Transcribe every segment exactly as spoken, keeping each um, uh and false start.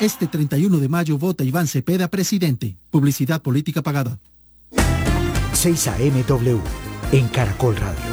Este treinta y uno de mayo vota Iván Cepeda presidente. Publicidad política pagada. seis A M W en Caracol Radio.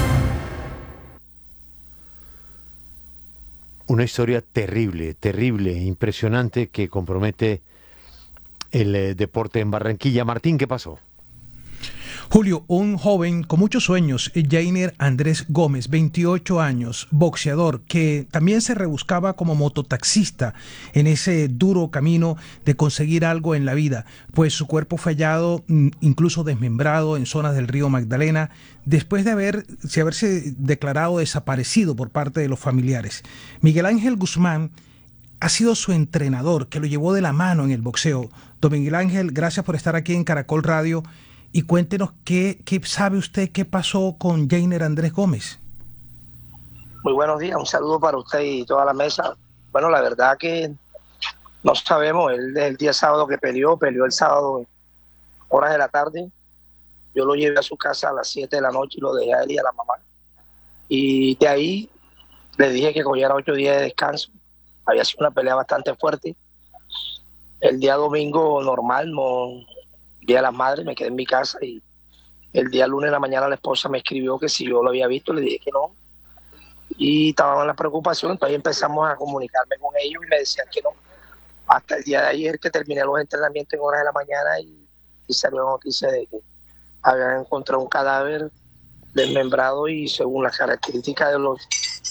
Una historia terrible, terrible, impresionante que compromete el eh, deporte en Barranquilla. Martín, ¿qué pasó? Julio, un joven con muchos sueños, Jainer Andrés Gómez, veintiocho años, boxeador, que también se rebuscaba como mototaxista en ese duro camino de conseguir algo en la vida, pues su cuerpo fue hallado incluso desmembrado en zonas del río Magdalena, después de haber, de haberse declarado desaparecido por parte de los familiares. Miguel Ángel Guzmán ha sido su entrenador, que lo llevó de la mano en el boxeo. Don Miguel Ángel, gracias por estar aquí en Caracol Radio. Y cuéntenos qué, qué sabe usted, qué pasó con Jainer Andrés Gómez. Muy buenos días, un saludo para usted y toda la mesa. Bueno, la verdad que no sabemos, él el día sábado que peleó, peleó el sábado horas de la tarde. Yo lo llevé a su casa a las siete de la noche y lo dejé a él y a la mamá. Y de ahí le dije que cogiera ocho días de descanso. Había sido una pelea bastante fuerte. El día domingo normal, no... Día de las Madres, me quedé en mi casa y el día lunes en la mañana la esposa me escribió que si yo lo había visto, le dije que no. Y estaba en la preocupación, entonces ahí empezamos a comunicarme con ellos y me decían que no. Hasta el día de ayer que terminé los entrenamientos en horas de la mañana y, y salió la noticia de que habían encontrado un cadáver desmembrado y según las características de los,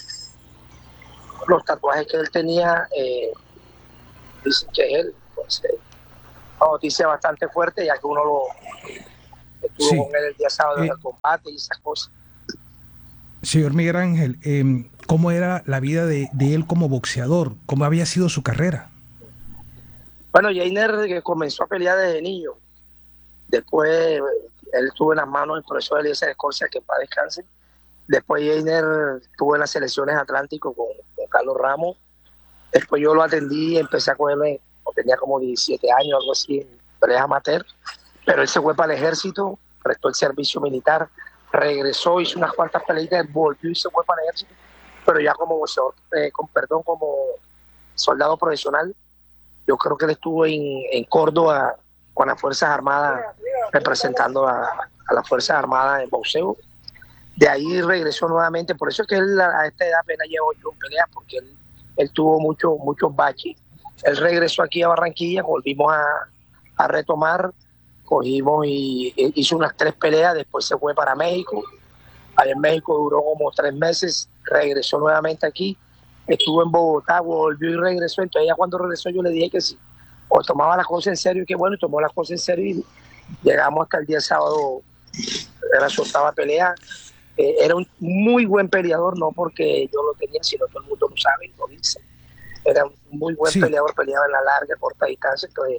los tatuajes que él tenía, eh, dicen que es él. Entonces, una noticia bastante fuerte, ya que uno lo estuvo sí. con él el día sábado eh, en el combate y esas cosas. Señor Miguel Ángel, eh, ¿cómo era la vida de, de él como boxeador? ¿Cómo había sido su carrera? Bueno, Jainer comenzó a pelear desde niño. Después él estuvo en las manos del profesor Eliezer Escorcia, que para descanse. Después Jainer estuvo en las selecciones Atlántico con, con Carlos Ramos. Después yo lo atendí y empecé a cogerle, tenía como diecisiete años, algo así, en peleas amateur, pero él se fue para el ejército, prestó el servicio militar, regresó, hizo unas cuantas peleas, volvió y se fue para el ejército, pero ya como eh, con perdón, como soldado profesional. Yo creo que él estuvo en, en Córdoba con las Fuerzas Armadas, representando a, a las Fuerzas Armadas en boxeo. De ahí regresó nuevamente, por eso es que él a esta edad apenas lleva ocho peleas, porque él, él tuvo mucho, muchos baches. Él regresó aquí a Barranquilla, volvimos a, a retomar, cogimos y hizo unas tres peleas, después se fue para México. Allá en México duró como tres meses, regresó nuevamente aquí, estuvo en Bogotá, volvió y regresó. Entonces ya cuando regresó yo le dije que sí, o tomaba las cosas en serio, y que bueno, y tomó las cosas en serio y llegamos hasta el día sábado, era su octava pelea. Eh, era un muy buen peleador, no porque yo lo tenía, sino todo el mundo lo sabe y lo dice. Era un muy buen sí. peleador, peleaba en la larga, corta distancia, entonces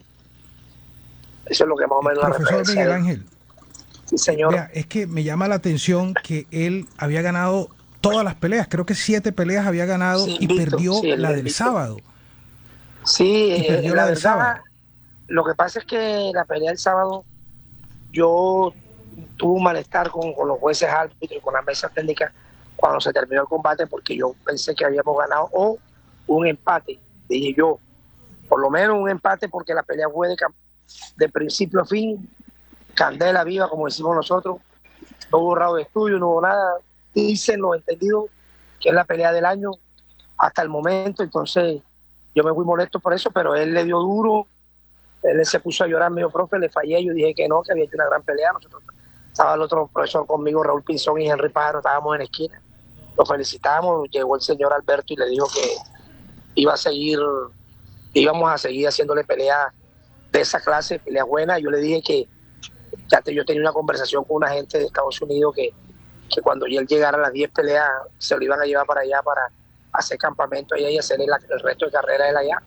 eso es lo que más o menos la referencia. Profesor Miguel Ángel, sí, señor. Vea, es que me llama la atención que él había ganado todas las peleas, creo que siete peleas había ganado sí, y Víctor, perdió sí, la del Víctor. sábado. Sí, y perdió eh, la, la del verdad, sábado. Lo que pasa es que la pelea del sábado, yo tuve un malestar con, con los jueces árbitros y con la mesa técnica cuando se terminó el combate, porque yo pensé que habíamos ganado o un empate, dije yo, por lo menos un empate, porque la pelea fue de, de principio a fin, candela viva, como decimos nosotros, no hubo rabo de estudio, no hubo nada, dicen los entendidos que es la pelea del año hasta el momento. Entonces yo me fui molesto por eso, pero él le dio duro, él se puso a llorar, me dijo, profe, le fallé, yo dije que no, que había hecho una gran pelea. Nosotros, estaba el otro profesor conmigo, Raúl Pinzón y Henry Pájaro, estábamos en la esquina, lo felicitamos, llegó el señor Alberto y le dijo que iba a seguir, íbamos a seguir haciéndole pelea de esa clase, pelea buena. Yo le dije que ya te, yo tenía una conversación con una gente de Estados Unidos que, que cuando él llegara a las diez peleas se lo iban a llevar para allá para hacer campamento allá y hacer el, el resto de carrera de él allá.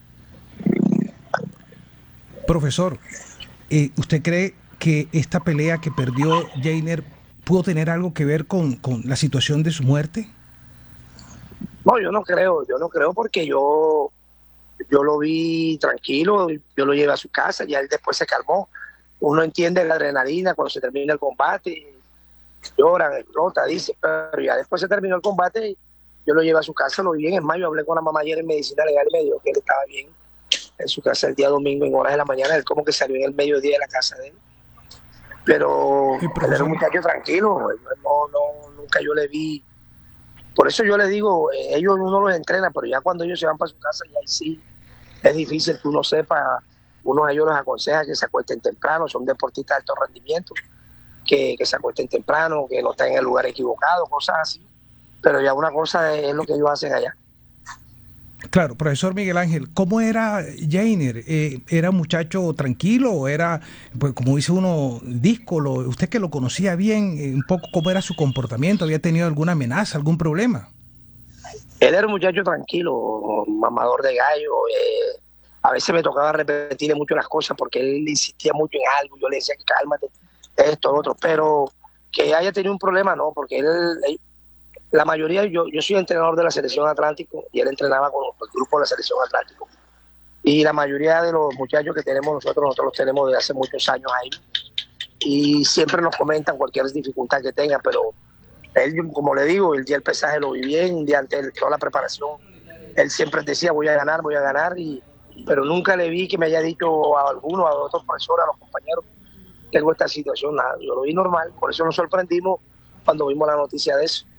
Profesor, eh, ¿usted cree que esta pelea que perdió Jainer pudo tener algo que ver con, con la situación de su muerte? No, yo no creo, yo no creo porque yo, yo lo vi tranquilo, yo lo llevé a su casa, ya él después se calmó. Uno entiende la adrenalina cuando se termina el combate, lloran, explota, dice, pero ya después se terminó el combate, yo lo llevé a su casa, lo vi bien. Es más, yo hablé con la mamá ayer en medicina legal y me dijo que él estaba bien, en su casa el día domingo en horas de la mañana. Él como que salió en el mediodía de la casa de él. Pero él era un muchacho tranquilo, no, no, nunca yo le vi. Por eso yo le digo, ellos uno los entrena, pero ya cuando ellos se van para su casa, ya ahí sí es difícil que uno sepa. Uno de ellos los aconseja que se acuesten temprano, son deportistas de alto rendimiento, que, que se acuesten temprano, que no estén en el lugar equivocado, cosas así. Pero ya una cosa es lo que ellos hacen allá. Claro, profesor Miguel Ángel, ¿cómo era Jainer? Eh, ¿Era un muchacho tranquilo o era, pues como dice uno, díscolo? Usted que lo conocía bien, eh, un poco cómo era su comportamiento, ¿había tenido alguna amenaza, algún problema? Él era un muchacho tranquilo, mamador de gallo. Eh, a veces me tocaba repetirle mucho las cosas porque él insistía mucho en algo. Yo le decía que cálmate, esto, lo otro. Pero que haya tenido un problema, no, porque él... él la mayoría, yo, yo soy entrenador de la Selección Atlántico y él entrenaba con el grupo de la Selección Atlántico. Y la mayoría de los muchachos que tenemos nosotros, nosotros los tenemos desde hace muchos años ahí. Y siempre nos comentan cualquier dificultad que tengan, pero él, como le digo, el día del pesaje lo vi bien, un día antes de toda la preparación, él siempre decía voy a ganar, voy a ganar, y, pero nunca le vi que me haya dicho a alguno, a otros profesores, a los compañeros, tengo esta situación, nada, yo lo vi normal, por eso nos sorprendimos cuando vimos la noticia de eso.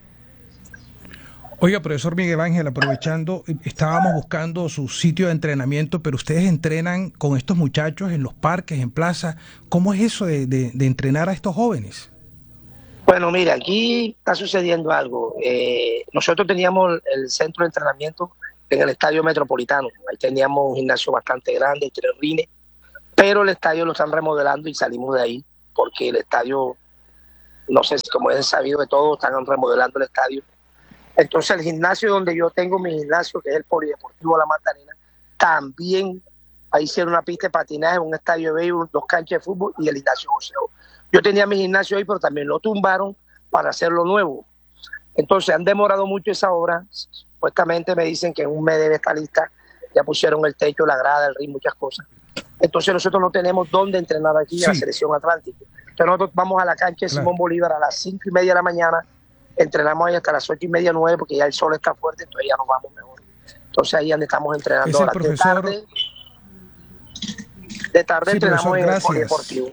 Oiga, profesor Miguel Ángel, aprovechando, estábamos buscando su sitio de entrenamiento, pero ustedes entrenan con estos muchachos en los parques, en plazas. ¿Cómo es eso de, de, de entrenar a estos jóvenes? Bueno, mira, aquí está sucediendo algo. Eh, nosotros teníamos el centro de entrenamiento en el Estadio Metropolitano. Ahí teníamos un gimnasio bastante grande, tres rines, pero el estadio lo están remodelando y salimos de ahí porque el estadio, no sé si como es sabido de todos, están remodelando el estadio. Entonces el gimnasio donde yo tengo mi gimnasio, que es el Polideportivo La Magdalena, también ahí hicieron una pista de patinaje, un estadio de béisbol, dos canchas de fútbol y el gimnasio de boxeo. Yo tenía mi gimnasio ahí, pero también lo tumbaron para hacerlo nuevo. Entonces han demorado mucho esa obra. Supuestamente me dicen que en un mes debe estar lista. Ya pusieron el techo, la grada, el ring, muchas cosas. Entonces nosotros no tenemos dónde entrenar aquí, sí, en la Selección Atlántica. Entonces nosotros vamos a la cancha de claro. Simón Bolívar a las cinco y media de la mañana. Entrenamos ahí hasta las ocho y media, nueve, porque ya el sol está fuerte, entonces ya nos vamos mejor. Entonces ahí es donde estamos entrenando ahora. Profesor... De tarde, de tarde sí, entrenamos profesor, en el Polideportivo.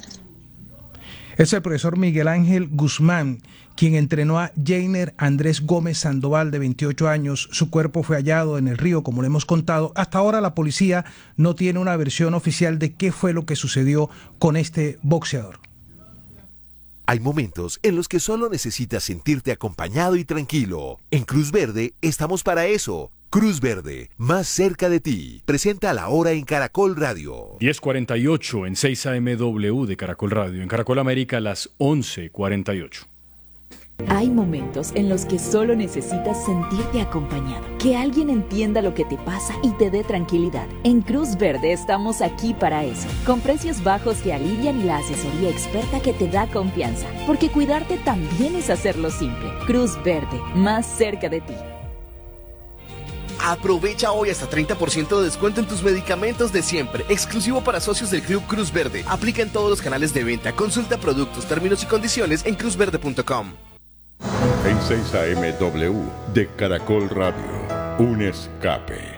Es el profesor Miguel Ángel Guzmán, quien entrenó a Jainer Andrés Gómez Sandoval, de veintiocho años. Su cuerpo fue hallado en el río, como le hemos contado. Hasta ahora la policía no tiene una versión oficial de qué fue lo que sucedió con este boxeador. Hay momentos en los que solo necesitas sentirte acompañado y tranquilo. En Cruz Verde estamos para eso. Cruz Verde, más cerca de ti. Presenta La Hora en Caracol Radio. diez cuarenta y ocho en seis A M W de Caracol Radio. En Caracol América, las once cuarenta y ocho. Hay momentos en los que solo necesitas sentirte acompañado, que alguien entienda lo que te pasa y te dé tranquilidad. En Cruz Verde estamos aquí para eso, con precios bajos que alivian y la asesoría experta que te da confianza, porque cuidarte también es hacerlo simple. Cruz Verde, más cerca de ti. Aprovecha hoy hasta treinta por ciento de descuento en tus medicamentos de siempre, exclusivo para socios del Club Cruz Verde. Aplica en todos los canales de venta. Consulta productos, términos y condiciones en cruz verde punto com. En seis A M W de Caracol Radio, un escape.